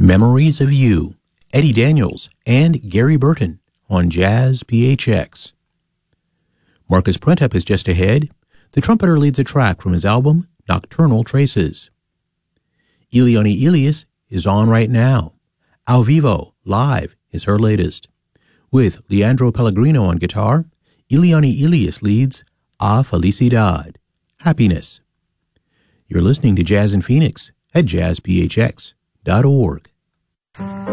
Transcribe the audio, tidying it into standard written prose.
Memories of You, Eddie Daniels and Gary Burton on Jazz PHX. Marcus Prentice is just ahead. The trumpeter leads a track from his album Nocturnal Traces. Eliane Elias is on right now. Ao Vivo, Live is her latest. With Leandro Pellegrino on guitar, Eliane Elias leads A Felicidad, Happiness. You're listening to Jazz in Phoenix at jazzphx.org.